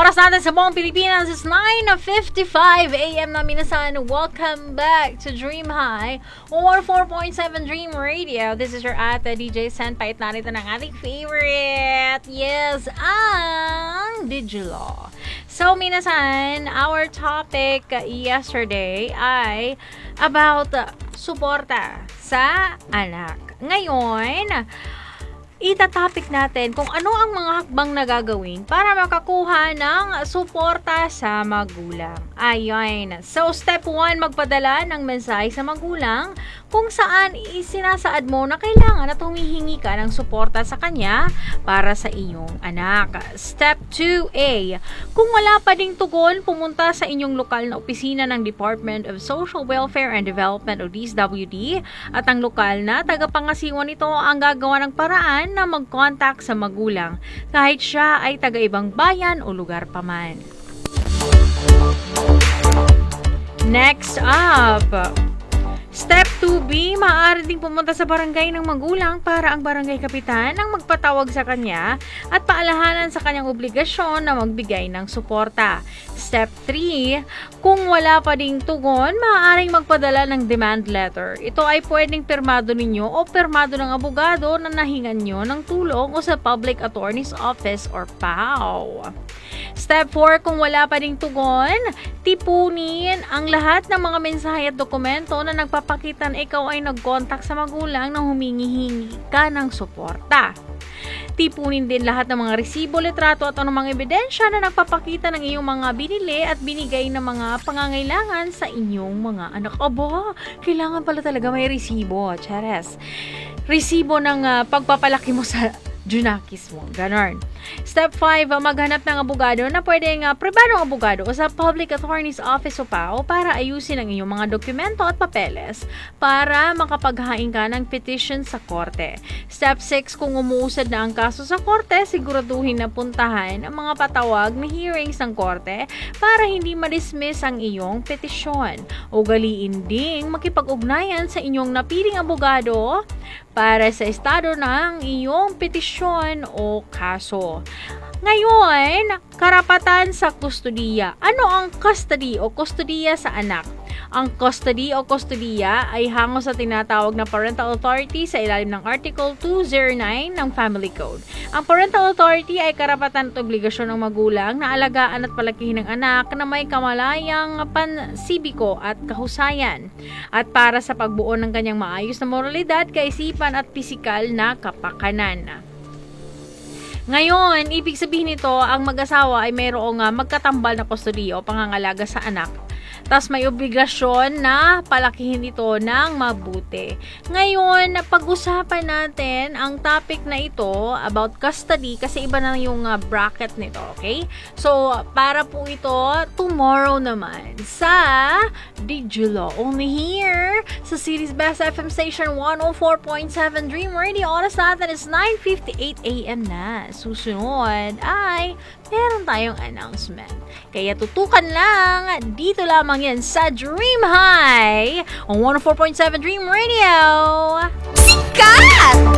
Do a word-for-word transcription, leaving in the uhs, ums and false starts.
oras natin sa buong Pilipinas is nine fifty-five a m na minasan. Welcome back to Dream High or four point seven Dream Radio. This is your ate, D J Sen. Pait narito ng ating favorite. Yes, ang Digilo. So, minasan, our topic yesterday ay about suporta sa anak. Ngayon, itatopic natin kung ano ang mga hakbang na gagawin para makakuha ng suporta sa magulang. Ayun. So, step one, magpadala ng mensahe sa magulang kung saan isinasaad mo na kailangan at humihingi ka ng suporta sa kanya para sa iyong anak. Step two A, kung wala pa ding tugon, pumunta sa inyong lokal na opisina ng Department of Social Welfare and Development o D S W D at ang lokal na tagapangasiwa nito ang gagawa ng paraan na mag-contact sa magulang kahit siya ay taga-ibang bayan o lugar pa man. Next up, Step two B, maaari ding pumunta sa barangay ng magulang para ang barangay kapitan ang magpatawag sa kanya at paalahanan sa kanyang obligasyon na magbigay ng suporta. Step three, kung wala pa ding tugon, maaaring magpadala ng demand letter. Ito ay pwedeng pirmado ninyo o pirmado ng abogado na nahingan nyo ng tulong o sa Public Attorney's Office or P A O. Step four, kung wala pa ding tugon, tipunin ang lahat ng mga mensahe at dokumento na nagpapakita na ikaw ay nag-contact sa magulang na humingi-hingi ka ng suporta. Tipunin din lahat ng mga resibo, litrato at anumang ebidensya na nagpapakita ng iyong mga binili at binigay na mga pangangailangan sa inyong mga anak. Aba, kailangan pala talaga may resibo. Chares. Resibo ng uh, pagpapalaki mo sa Junakis mo. Ganon. Step five, maghanap ng abogado na pwedeng uh, pribadong abogado o sa Public Attorney's Office o P A O para ayusin ang iyong mga dokumento at papeles para makapaghain ka ng petition sa korte. Step six, kung umuusad na ang kaso sa korte, siguraduhin na puntahan ang mga patawag na hearings ng korte para hindi ma-dismiss ang iyong petisyon. Ugaliin ding makipag-ugnayan sa inyong napiling abogado para sa estado ng iyong petisyon o kaso. Ngayon, karapatan sa kustodiya. Ano ang custody o kustodiya sa anak? Ang custody o kustodiya ay hango sa tinatawag na parental authority sa ilalim ng Article two oh nine ng Family Code. Ang parental authority ay karapatan at obligasyon ng magulang na alagaan at palakihin ng anak na may kamalayang pansibiko at kahusayan at para sa pagbuo ng kanyang maayos na moralidad, kaisipan at pisikal na kapakanan. Ngayon, ibig sabihin nito, ang mag-asawa ay mayroong uh, magkatambal na kustodiya o pangangalaga sa anak. Tapos may obligasyon na palakihin ito ng mabuti. Ngayon, pag-usapan natin ang topic na ito about custody kasi iba na yung uh, bracket nito, okay? So, para po ito tomorrow naman sa Digilo. Only here sa City's Best F M Station one oh four point seven Dream Radio. Oras natin is nine fifty-eight a m na. Susunod ay meron tayong announcement. Kaya tutukan lang, dito lamang yan sa Dream High on one oh four point seven Dream Radio. Sikat!